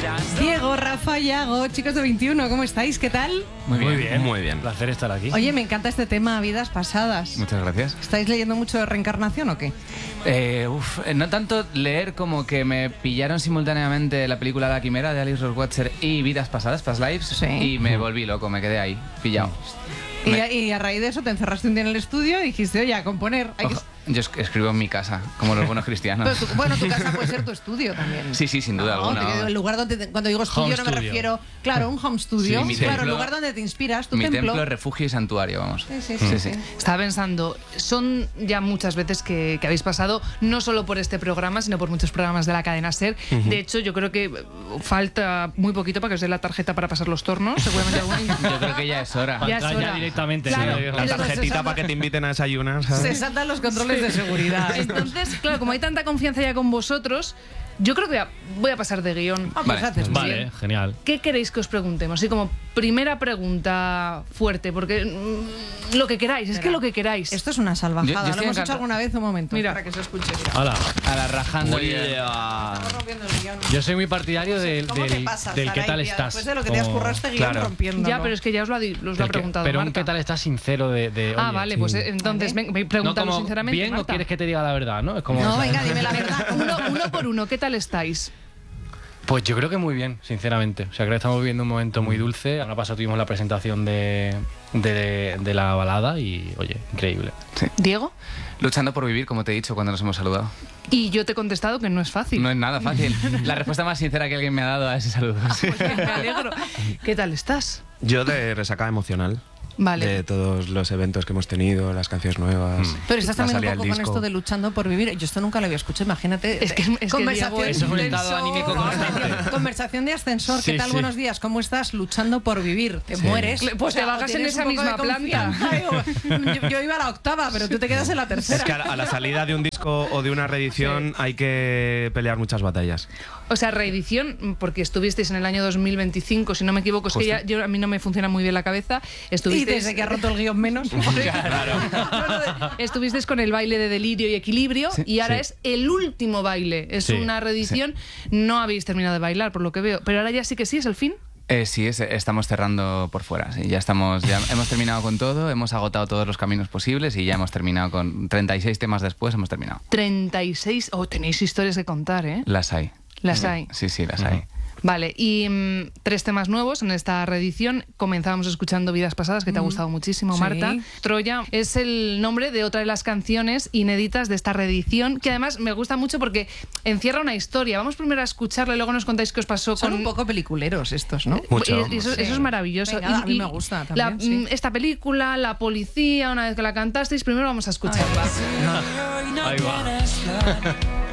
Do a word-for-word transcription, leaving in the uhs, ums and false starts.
Diego, Rafa, Yago, chicos de veintiuno, ¿cómo estáis? ¿Qué tal? Muy bien, muy bien. Muy bien. Un placer estar aquí. Oye, me encanta este tema, vidas pasadas. Muchas gracias. ¿Estáis leyendo mucho de reencarnación o qué? Eh, uf, no tanto leer como que me pillaron simultáneamente la película La Quimera de Alice Rohrwacher y Vidas Pasadas, Past Lives, Sí. y me volví loco, me quedé ahí, pillado. Y, Me- a, y a raíz de eso te encerraste un día en el estudio y dijiste, oye, a componer. Hay que... Ojo, yo es- escribo en mi casa, como los buenos cristianos. Pero tu- bueno, tu casa puede ser tu estudio también. Sí, sí, sin duda No, alguna. te digo, el lugar donde te- cuando digo estudio Home no me studio. refiero, claro, un home studio. Sí, mi claro, el templo- lugar donde te inspiras, tu Mi templo. templo, refugio y santuario, vamos. Sí, sí, sí, Sí, sí. sí. Estaba pensando, son ya muchas veces que, que habéis pasado, no solo por este programa, sino por muchos programas de la cadena SER. De hecho, yo creo que falta muy poquito para que os dé la tarjeta para pasar los tornos. Seguramente algún... Yo creo que ya es hora. Ya es Entrar hora. ya directamente. Claro. sí. La La Entonces, tarjetita esa- para que te inviten a desayunar, ¿sabes? Se saltan los controles de seguridad. Entonces, claro, como hay tanta confianza ya con vosotros, yo creo que voy a, voy a pasar de guión. Ah, pues Vale. haces muy Vale, bien. genial. ¿Qué queréis que os preguntemos? Así como primera pregunta fuerte, porque mm, lo que queráis, es que lo que queráis. Esto es una salvajada. Yo- yo ¿Lo estoy hemos hecho encantado. alguna vez? Un momento. Mira. Para que se escuche. Hola. A la rajando. y- Estamos rompiendo el guión. Yo soy muy partidario del, ¿Cómo del, te pasas, del qué Saray, tal tía? estás. Después de lo que te has Como- currado este guión Claro. rompiendo. Ya, pero es que ya os lo ha, di- os lo ha del que- preguntado pero un Marta. qué tal estás sincero de... de, Ah, oye, vale, sí. pues eh, entonces Vale. ven, No preguntadlo como sinceramente, bien o Marta. quieres que te diga la verdad, ¿no? Es como, No, venga, dime la verdad. Uno, uno por uno, ¿qué tal estáis? Pues yo creo que muy bien, sinceramente. O sea, creo que estamos viviendo un momento muy dulce. La semana pasada tuvimos la presentación de, de, de la balada y, oye, increíble. Diego. Luchando por vivir, como te he dicho cuando nos hemos saludado. Y yo te he contestado que no es fácil. No es nada fácil. La respuesta más sincera que alguien me ha dado a ese saludo. Sí. Pues me alegro. ¿Qué tal estás? Yo de resaca emocional. Vale. De todos los eventos que hemos tenido, las canciones nuevas. Pero estás la también un salida poco del con disco. esto de luchando por vivir. Yo esto nunca lo había escuchado, imagínate. Es que- es que conversación, Diego- Eso es un estado anímico conversación, conversación de ascensor. Sí, ¿Qué tal? sí. Buenos días. ¿Cómo estás? Luchando por vivir. Te Sí. mueres. Pues te o bajas en tienes esa un poco de misma planta. confianza. Digo, Yo, yo iba a la octava, pero tú te quedas en la tercera. Es que a la, a la salida de un disco o de una reedición hay que pelear muchas batallas. O sea, reedición, porque estuvisteis en el año dos mil veinticinco, si no me equivoco, es que Justo. ya yo, a mí no me funciona muy bien la cabeza. Y Estuvisteis, desde que ha roto el guión menos. estuvisteis con el baile de Delirio y Equilibrio Sí, y ahora sí. es el último baile. Es Sí, una reedición. No habéis terminado de bailar, por lo que veo. Pero ahora ya sí que sí, es el fin. Eh, sí, es- estamos cerrando por fuera. Sí. Ya estamos, ya hemos terminado con todo, hemos agotado todos los caminos posibles y ya hemos terminado con treinta y seis temas después, hemos terminado. treinta y seis. Oh, tenéis historias que contar, ¿eh? Las hay. Las hay. Sí, sí, las hay. Vale, y mm, tres temas nuevos en esta reedición. Comenzábamos escuchando Vidas Pasadas, que te ha gustado muchísimo, Sí. Marta. Troya es el nombre de otra de las canciones inéditas de esta reedición, que además me gusta mucho porque encierra una historia. Vamos primero a escucharla y luego nos contáis qué os pasó Son con... un poco peliculeros estos, ¿no? Mucho. Y eso, Sí. eso es maravilloso. Venga, a mí Y- me gusta la- también, sí. mm, Esta película, La Policía, una vez que la cantasteis, primero vamos a escucharla. Ahí va.